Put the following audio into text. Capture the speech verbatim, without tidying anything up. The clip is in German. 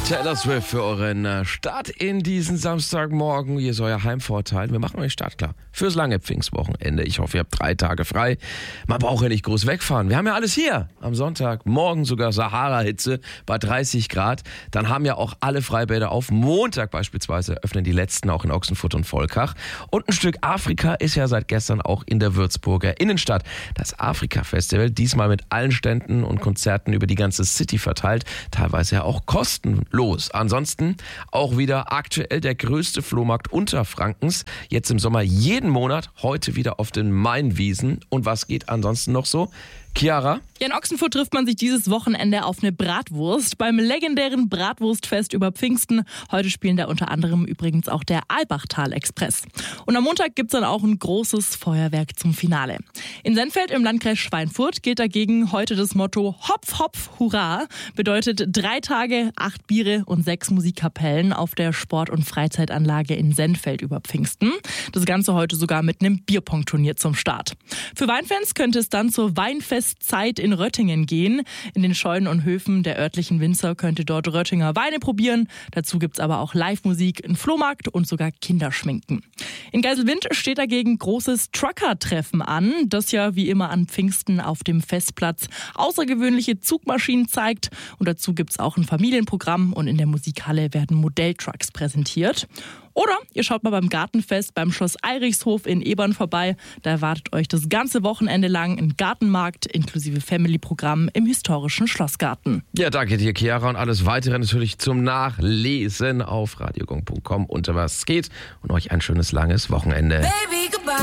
Taylor Swift für euren äh, Start in diesen Samstagmorgen. Hier ist euer Heimvorteil. Wir machen euch startklar fürs lange Pfingstwochenende. Ich hoffe, ihr habt drei Tage frei. Man braucht ja nicht groß wegfahren. Wir haben ja alles hier. Am Sonntag, morgen sogar Sahara-Hitze bei dreißig Grad. Dann haben ja auch alle Freibäder auf. Montag beispielsweise öffnen die letzten auch in Ochsenfurt und Volkach. Und ein Stück Afrika ist ja seit gestern auch in der Würzburger Innenstadt. Das Afrika-Festival, diesmal mit allen Ständen und Konzerten über die ganze City verteilt. Teilweise ja auch kostenlos. Ansonsten auch wieder aktuell der größte Flohmarkt Unterfrankens. Jetzt im Sommer jeden Monat, heute wieder auf den Mainwiesen. Und was geht ansonsten noch so? Chiara? Ja, in Ochsenfurt trifft man sich dieses Wochenende auf eine Bratwurst beim legendären Bratwurstfest über Pfingsten. Heute spielen da unter anderem übrigens auch der Albachtal-Express. Und am Montag gibt's dann auch ein großes Feuerwerk zum Finale. In Sennfeld im Landkreis Schweinfurt gilt dagegen heute das Motto Hopf, Hopf, Hurra. Bedeutet drei Tage, acht Biere und sechs Musikkapellen auf der Sport- und Freizeitanlage in Sennfeld über Pfingsten. Das Ganze heute sogar mit einem Bierpong-Turnier zum Start. Für Weinfans könnte es dann zur Weinfest Zeit in Röttingen gehen. In den Scheunen und Höfen der örtlichen Winzer könnt ihr dort Röttinger Weine probieren. Dazu gibt's aber auch Live-Musik, einen Flohmarkt und sogar Kinderschminken. In Geiselwind steht dagegen großes Trucker-Treffen an, das ja wie immer an Pfingsten auf dem Festplatz außergewöhnliche Zugmaschinen zeigt. Und dazu gibt's auch ein Familienprogramm und in der Musikhalle werden Modelltrucks präsentiert. Oder ihr schaut mal beim Gartenfest beim Schloss Eirichshof in Ebern vorbei. Da erwartet euch das ganze Wochenende lang ein Gartenmarkt inklusive Family-Programm im historischen Schlossgarten. Ja, danke dir, Chiara. Und alles Weitere natürlich zum Nachlesen auf radiogong punkt com unter was es geht. Und euch ein schönes langes Wochenende. Baby, goodbye.